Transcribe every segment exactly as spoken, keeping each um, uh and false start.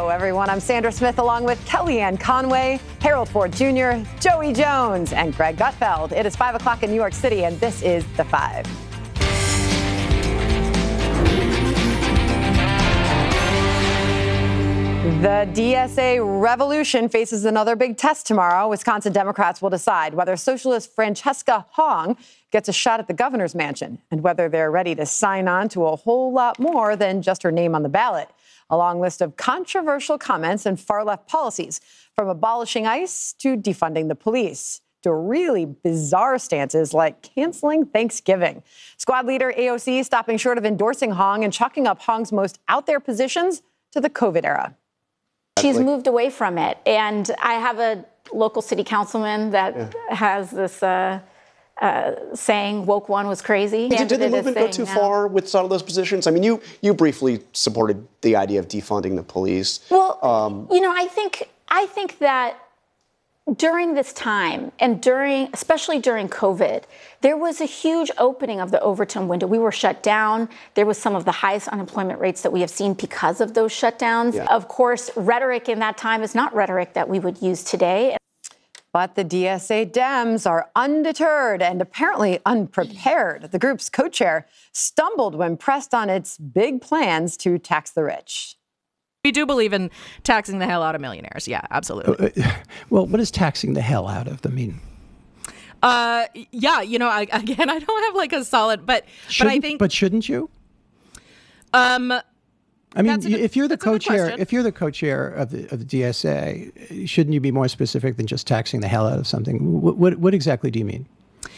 Hello, everyone. I'm Sandra Smith along with Kellyanne Conway, Harold Ford Junior, Joey Jones, and Greg Gutfeld. It is five o'clock in New York City, and this is The Five. The D S A revolution faces another big test tomorrow. Wisconsin Democrats will decide whether socialist Francesca Hong gets a shot at the governor's mansion and whether they're ready to sign on to a whole lot more than just her name on the ballot. A long list of controversial comments and far-left policies, from abolishing ICE to defunding the police, to really bizarre stances like canceling Thanksgiving. Squad leader A O C stopping short of endorsing Hong and chalking up Hong's most out-there positions to the COVID era. She's moved away from it. And I have a local city councilman that yeah. has this uh, uh, saying, woke one was crazy. Did, did the movement go too now. far with some of those positions? I mean, you you briefly supported the idea of defunding the police. Well, um, you know, I think I think that during this time, and during, especially during COVID, there was a huge opening of the Overton window. We were shut down. There was some of the highest unemployment rates that we have seen because of those shutdowns. Yeah. Of course, rhetoric in that time is not rhetoric that we would use today. But the D S A Dems are undeterred and apparently unprepared. The group's co-chair stumbled when pressed on its big plans to tax the rich. We do believe in taxing the hell out of millionaires. Yeah, absolutely. Uh, well, what does taxing the hell out of them mean? Uh, yeah, you know, I, again, I don't have like a solid, but shouldn't, but I think, but shouldn't you? Um, I mean, good, if you're the co-chair, if you're the co-chair of the of the D S A, shouldn't you be more specific than just taxing the hell out of something? What what, what exactly do you mean?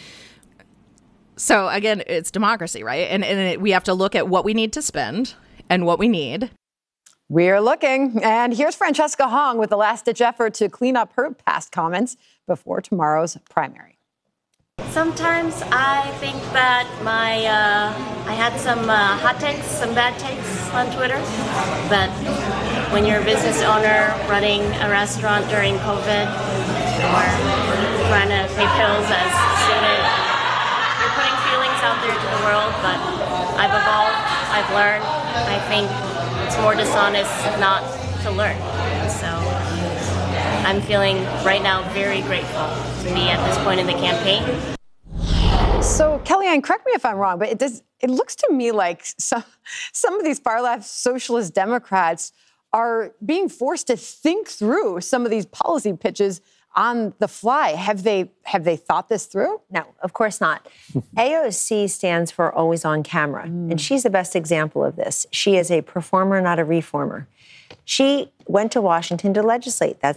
So again, it's democracy, right? And and it, we have to look at what we need to spend and what we need. We're looking. And here's Francesca Hong with the last-ditch effort to clean up her past comments before tomorrow's primary. Sometimes I think that my uh, I had some uh, hot takes, some bad takes on Twitter. But when you're a business owner running a restaurant during COVID or trying to pay bills as a student, you're putting feelings out there to the world. But I've evolved. I've learned. I think it's more dishonest not to learn. So I'm feeling right now very grateful to be at this point in the campaign. So Kellyanne, correct me if I'm wrong, but it does. It looks to me like some some of these far-left socialist Democrats are being forced to think through some of these policy pitches on the fly. Have they have they thought this through? No, of course not. A O C stands for always on camera, mm. and she's the best example of this. She is a performer, not a reformer. She went to Washington to legislate. That's